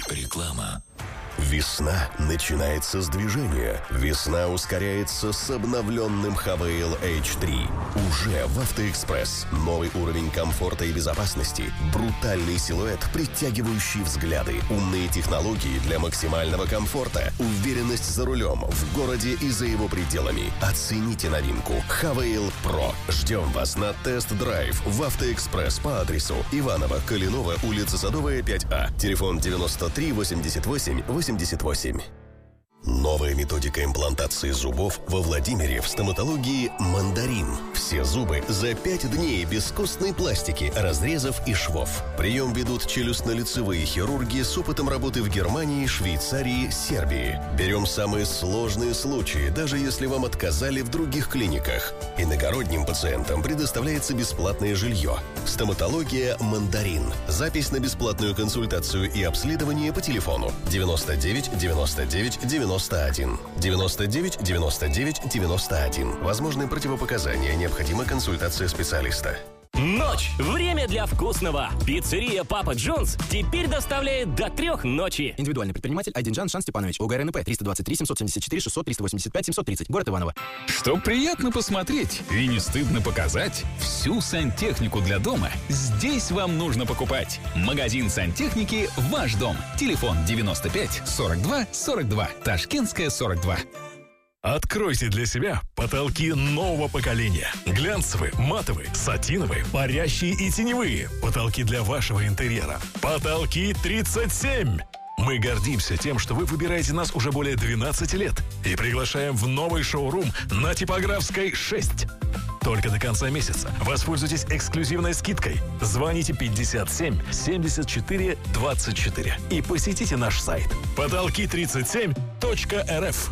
Реклама. Весна начинается с движения. Весна ускоряется с обновленным Havail H3. Уже в «Автоэкспресс». Новый уровень комфорта и безопасности. Брутальный силуэт, притягивающий взгляды. Умные технологии для максимального комфорта. Уверенность за рулем, в городе и за его пределами. Оцените новинку Havail Pro. Ждем вас на тест-драйв в «Автоэкспресс» по адресу Иваново, Калинова, улица Садовая, 5А. Телефон 93 88 88. Новая методика имплантации зубов во Владимире в стоматологии «Мандарин». Все зубы за 5 дней без костной пластики, разрезов и швов. Прием ведут челюстно-лицевые хирурги с опытом работы в Германии, Швейцарии, Сербии. Берем самые сложные случаи, даже если вам отказали в других клиниках. Иногородним пациентам предоставляется бесплатное жилье. Стоматология «Мандарин». Запись на бесплатную консультацию и обследование по телефону 99 99 91 99 99 91. Возможны противопоказания. Необходима консультация специалиста. Ночь. Время для вкусного. Пиццерия Папа Джонс теперь доставляет до 3 ночи. Индивидуальный предприниматель Айдинджан Шан Степанович. ОГРНП 323 774 600 385 730. Город Иваново. Чтоб приятно посмотреть и не стыдно показать, всю сантехнику для дома здесь вам нужно покупать. Магазин сантехники «Ваш дом». Телефон 95 42 42. Ташкентская, 42. Откройте для себя потолки нового поколения. Глянцевые, матовые, сатиновые, парящие и теневые. Потолки для вашего интерьера. Потолки 37. Мы гордимся тем, что вы выбираете нас уже более 12 лет и приглашаем в новый шоурум на Типографской 6. Только до конца месяца воспользуйтесь эксклюзивной скидкой. Звоните 57 74 24 и посетите наш сайт потолки37.рф.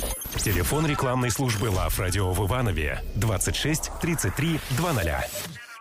Телефон рекламной службы Love Radio в Иванове 26 33 00.